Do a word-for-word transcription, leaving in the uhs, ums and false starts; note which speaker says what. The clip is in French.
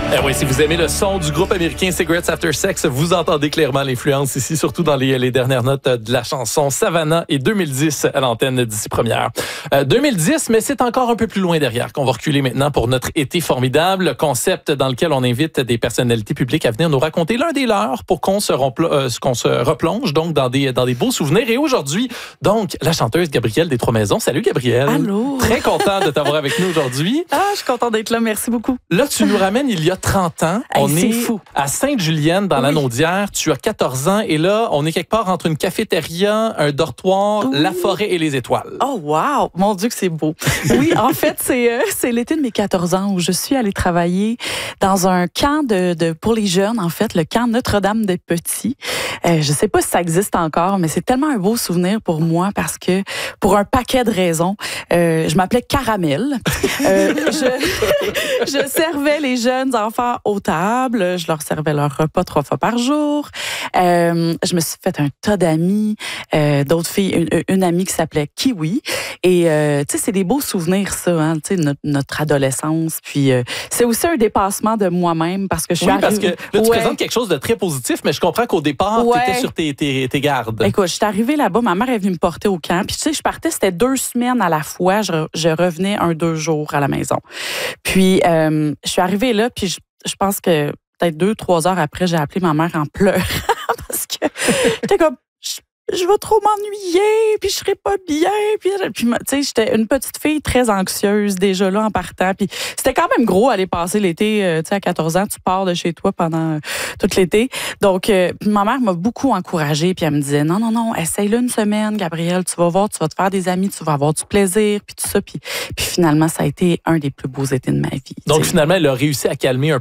Speaker 1: Eh oui, si vous aimez le son du groupe américain Cigarettes After Sex, vous entendez clairement l'influence ici, surtout dans les, les dernières notes de la chanson Savannah et deux mille dix à l'antenne d'ici première. Euh, deux mille dix, mais c'est encore un peu plus loin derrière qu'on va reculer maintenant pour notre été formidable, concept dans lequel on invite des personnalités publiques à venir nous raconter l'un des leurs pour qu'on se, rempl- euh, qu'on se replonge donc dans des, dans des beaux souvenirs. Et aujourd'hui, donc, la chanteuse Gabrielle des Trois-Maisons. Salut Gabrielle.
Speaker 2: Allô.
Speaker 1: Très content de t'avoir avec nous aujourd'hui.
Speaker 2: Ah, je suis contente d'être là. Merci beaucoup.
Speaker 1: Là, tu nous ramènes il y a trente ans.
Speaker 2: Hey,
Speaker 1: on
Speaker 2: c'est
Speaker 1: est
Speaker 2: fou.
Speaker 1: à Sainte-Julienne, dans
Speaker 2: Oui.
Speaker 1: la Naudière. Tu as quatorze ans et là, on est quelque part entre une cafétéria, un dortoir,
Speaker 2: Oui.
Speaker 1: la forêt et les étoiles.
Speaker 2: Oh, wow! Mon Dieu, que c'est beau. Oui, en fait, c'est, euh, c'est l'été de mes quatorze ans où je suis allée travailler dans un camp de, de pour les jeunes, en fait, le camp Notre-Dame-des-Petits. Euh, je sais pas si ça existe encore, mais c'est tellement un beau souvenir pour moi parce que, pour un paquet de raisons, euh, je m'appelais Caramel. Euh, je, je servais les jeunes enfants aux tables. Je leur servais leur repas trois fois par jour. Euh, je me suis fait un tas d'amis, euh, d'autres filles, une, une amie qui s'appelait Kiwi. Et euh, tu sais, c'est des beaux souvenirs, ça, hein, tu sais, notre, notre adolescence. Puis euh, c'est aussi un dépassement de moi-même parce que je suis
Speaker 1: Oui, parce que
Speaker 2: arrivée...
Speaker 1: là, tu
Speaker 2: Ouais.
Speaker 1: présentes quelque chose de très positif, mais je comprends qu'au départ,
Speaker 2: Ouais.
Speaker 1: tu étais sur tes, tes, tes gardes.
Speaker 2: Écoute, je suis arrivée là-bas, ma mère est venue me porter au camp. Puis tu sais, je partais, c'était deux semaines à la fois. Je, je revenais un, deux jours à la maison. Puis euh, je suis arrivée là, puis je, je pense que peut-être deux, trois heures après, j'ai appelé ma mère en pleurant parce que j'étais comme... Je, je vais trop m'ennuyer, puis je serai pas bien. Puis, puis tu sais, j'étais une petite fille très anxieuse déjà là en partant. Puis c'était quand même gros aller passer l'été, euh, tu sais, à quatorze ans, tu pars de chez toi pendant euh, tout l'été. Donc, euh, puis ma mère m'a beaucoup encouragée, puis elle me disait, non, non, non, essaye-le une semaine, Gabrielle, tu vas voir, tu vas te faire des amis, tu vas avoir du plaisir, puis tout ça. Puis, puis finalement, ça a été un des plus beaux étés de ma vie.
Speaker 1: Donc
Speaker 2: t'sais.
Speaker 1: finalement, elle a réussi à calmer un